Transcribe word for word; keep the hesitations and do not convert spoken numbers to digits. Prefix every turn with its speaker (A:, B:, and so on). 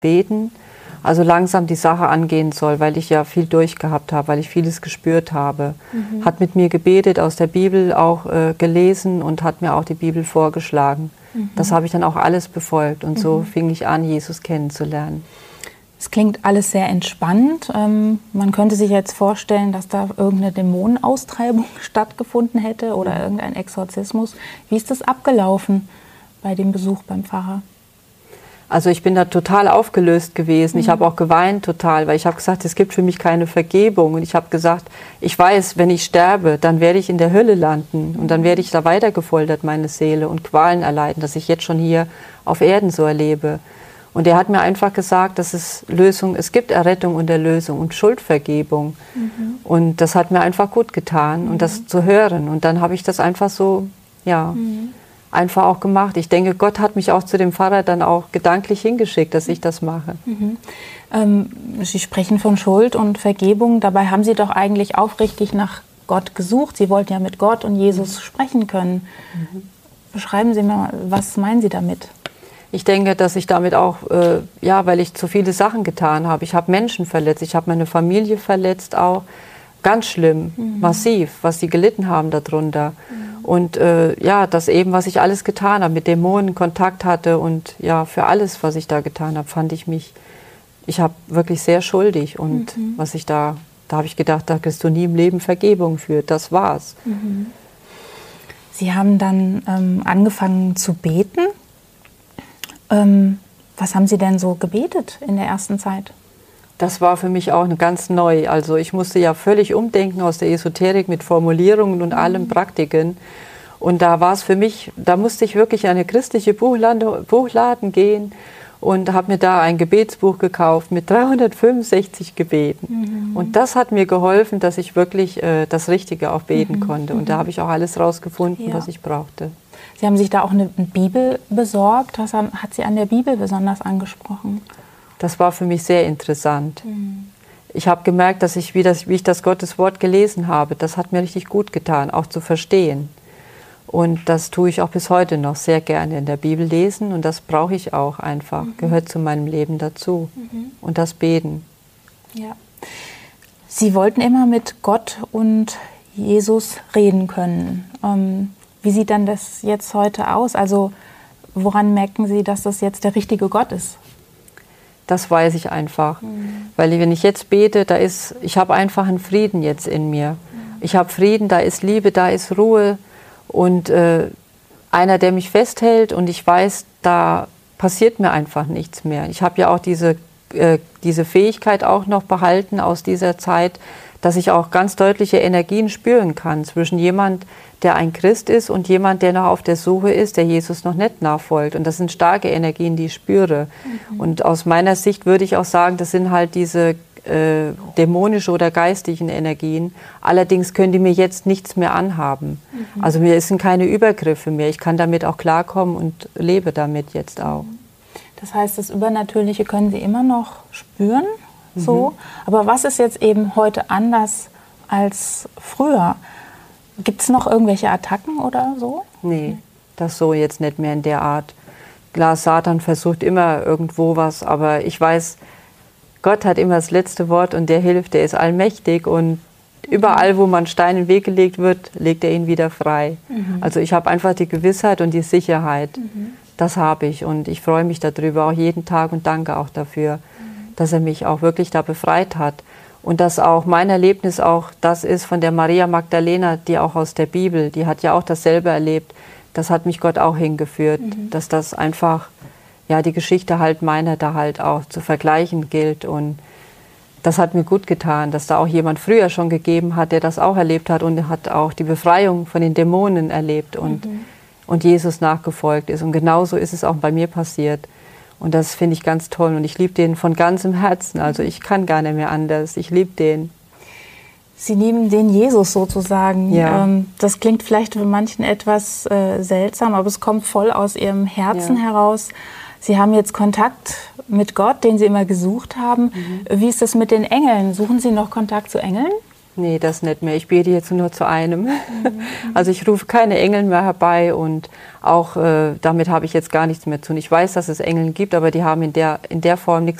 A: beten, also langsam die Sache angehen soll, weil ich ja viel durchgehabt habe, weil ich vieles gespürt habe. Mhm. Hat mit mir gebetet, aus der Bibel auch äh, gelesen und hat mir auch die Bibel vorgeschlagen. Mhm. Das habe ich dann auch alles befolgt und mhm. so fing ich an, Jesus kennenzulernen.
B: Es klingt alles sehr entspannt. Ähm, man könnte sich jetzt vorstellen, dass da irgendeine Dämonenaustreibung stattgefunden hätte oder mhm. irgendein Exorzismus. Wie ist das abgelaufen bei dem Besuch beim Pfarrer?
A: Also ich bin da total aufgelöst gewesen. Mhm. Ich habe auch geweint total, weil ich habe gesagt, es gibt für mich keine Vergebung. Und ich habe gesagt, ich weiß, wenn ich sterbe, dann werde ich in der Hölle landen. Und dann werde ich da weiter gefoltert, meine Seele, und Qualen erleiden, dass ich jetzt schon hier auf Erden so erlebe. Und er hat mir einfach gesagt, dass es Lösung, es gibt Errettung und Erlösung und Schuldvergebung. Mhm. Und das hat mir einfach gut getan, mhm. und das zu hören. Und dann habe ich das einfach so, ja... Mhm. einfach auch gemacht. Ich denke, Gott hat mich auch zu dem Pfarrer dann auch gedanklich hingeschickt, dass ich das mache.
B: Mhm. Ähm, Sie sprechen von Schuld und Vergebung. Dabei haben Sie doch eigentlich aufrichtig nach Gott gesucht. Sie wollten ja mit Gott und Jesus mhm. sprechen können. Mhm. Beschreiben Sie mal, was meinen Sie damit?
A: Ich denke, dass ich damit auch, äh, ja, weil ich zu viele Sachen getan habe. Ich habe Menschen verletzt, ich habe meine Familie verletzt auch. Ganz schlimm, mhm. massiv, was sie gelitten haben darunter. Mhm. Und äh, ja, das eben, was ich alles getan habe, mit Dämonen Kontakt hatte und ja, für alles, was ich da getan habe, fand ich mich, ich habe wirklich sehr schuldig. Und mhm. was ich da, da habe ich gedacht, da kriegst du nie im Leben Vergebung für, das war's.
B: Mhm. Sie haben dann ähm, angefangen zu beten. Ähm, was haben Sie denn so gebetet in der ersten Zeit?
A: Das war für mich auch ganz neu. Also ich musste ja völlig umdenken aus der Esoterik mit Formulierungen und allem Praktiken. Und da war es für mich, da musste ich wirklich in eine christliche Buchladen, Buchladen gehen und habe mir da ein Gebetsbuch gekauft mit dreihundertfünfundsechzig Gebeten. Mhm. Und das hat mir geholfen, dass ich wirklich äh, das Richtige auch beten mhm. konnte. Und da habe ich auch alles rausgefunden, ja. was ich brauchte.
B: Sie haben sich da auch eine Bibel besorgt. Was hat Sie an der Bibel besonders angesprochen?
A: Das war für mich sehr interessant. Mhm. Ich habe gemerkt, dass ich, wie, das, wie ich das Gotteswort gelesen habe, das hat mir richtig gut getan, auch zu verstehen. Und das tue ich auch bis heute noch sehr gerne in der Bibel lesen. Und das brauche ich auch einfach, mhm. gehört zu meinem Leben dazu. Mhm. Und das Beten.
B: Ja. Sie wollten immer mit Gott und Jesus reden können. Ähm, wie sieht dann das jetzt heute aus? Also woran merken Sie, dass das jetzt der richtige Gott ist?
A: Das weiß ich einfach, mhm. weil wenn ich jetzt bete, da ist, ich habe einfach einen Frieden jetzt in mir. Mhm. Ich habe Frieden, da ist Liebe, da ist Ruhe und äh, einer, der mich festhält und ich weiß, da passiert mir einfach nichts mehr. Ich habe ja auch diese, äh, diese Fähigkeit auch noch behalten aus dieser Zeit, dass ich auch ganz deutliche Energien spüren kann zwischen jemand, der ein Christ ist und jemand, der noch auf der Suche ist, der Jesus noch nicht nachfolgt. Und das sind starke Energien, die ich spüre. Mhm. Und aus meiner Sicht würde ich auch sagen, das sind halt diese äh, dämonische oder geistigen Energien. Allerdings können die mir jetzt nichts mehr anhaben. Mhm. Also mir sind keine Übergriffe mehr. Ich kann damit auch klarkommen und lebe damit jetzt auch.
B: Das heißt, das Übernatürliche können Sie immer noch spüren? So. Mhm. Aber was ist jetzt eben heute anders als früher? Gibt es noch irgendwelche Attacken oder so?
A: Nee, das so jetzt nicht mehr in der Art. Klar, Satan versucht immer irgendwo was, aber ich weiß, Gott hat immer das letzte Wort und der hilft, der ist allmächtig und überall, wo man Stein in den Weg gelegt wird, legt er ihn wieder frei. Mhm. Also ich habe einfach die Gewissheit und die Sicherheit, mhm. das habe ich und ich freue mich darüber auch jeden Tag und danke auch dafür, mhm. dass er mich auch wirklich da befreit hat. Und dass auch mein Erlebnis auch das ist von der Maria Magdalena, die auch aus der Bibel, die hat ja auch dasselbe erlebt. Das hat mich Gott auch hingeführt, mhm. dass das einfach, ja, die Geschichte halt meiner da halt auch zu vergleichen gilt. Und das hat mir gut getan, dass da auch jemand früher schon gegeben hat, der das auch erlebt hat und hat auch die Befreiung von den Dämonen erlebt und, mhm. und Jesus nachgefolgt ist. Und genauso ist es auch bei mir passiert. Und das finde ich ganz toll und ich liebe den von ganzem Herzen. Also ich kann gar nicht mehr anders. Ich liebe den.
B: Sie lieben den Jesus sozusagen.
A: Ja.
B: Ähm, das klingt vielleicht für manchen etwas äh, seltsam, aber es kommt voll aus Ihrem Herzen ja. heraus. Sie haben jetzt Kontakt mit Gott, den Sie immer gesucht haben. Mhm. Wie ist das mit den Engeln? Suchen Sie noch Kontakt zu Engeln?
A: Nee, das nicht mehr. Ich bete jetzt nur zu einem. Mhm. Also ich rufe keine Engel mehr herbei und auch äh, damit habe ich jetzt gar nichts mehr zu tun. Ich weiß, dass es Engel gibt, aber die haben in der, in der Form nichts